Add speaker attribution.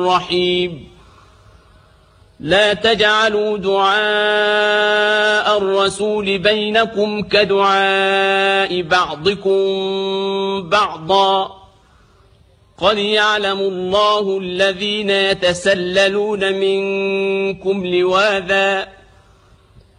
Speaker 1: رحيم لا تجعلوا دعاء الرسول بينكم كدعاء بعضكم بعضا قد يعلم الله الذين يتسللون منكم لواذا